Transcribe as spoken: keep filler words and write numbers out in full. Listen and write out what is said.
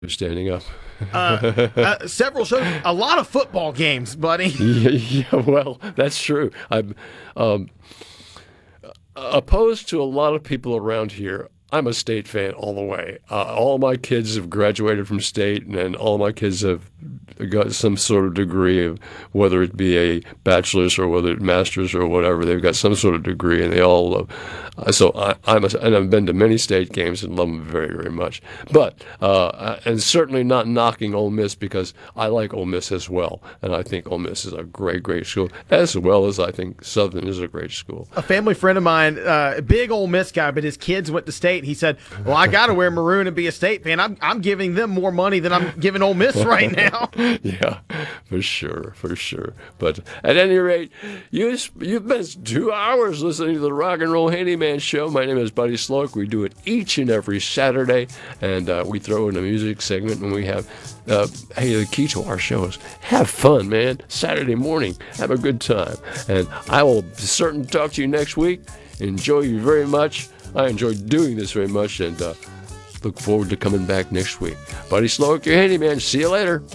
Standing up. uh, uh, several shows, a lot of football games, buddy. yeah, yeah, well, that's true. I'm um, opposed to a lot of people around here. I'm a State fan all the way. Uh, all my kids have graduated from State, and, and all my kids have got some sort of degree of, whether it be a bachelor's or whether it's master's or whatever. They've got some sort of degree, and they all love. Uh, so I, I'm a, and I've been to many State games and love them very, very much. But uh, and certainly not knocking Ole Miss, because I like Ole Miss as well, and I think Ole Miss is a great, great school, as well as I think Southern is a great school. A family friend of mine, uh, a big Ole Miss guy, but his kids went to State. He said, "Well, I got to wear maroon and be a State fan. I'm I'm giving them more money than I'm giving Ole Miss right now." Yeah, for sure, for sure. But at any rate, you, you've been two hours listening to the Rock and Roll Handyman Show. My name is Buddy Sloak. We do it each and every Saturday, and uh, we throw in a music segment when we have, uh, hey, the key to our show is have fun, man. Saturday morning, have a good time. And I will be certain to talk to you next week. Enjoy you very much. I enjoyed doing this very much, and uh, look forward to coming back next week. Buddy Sloak, your handyman. See you later.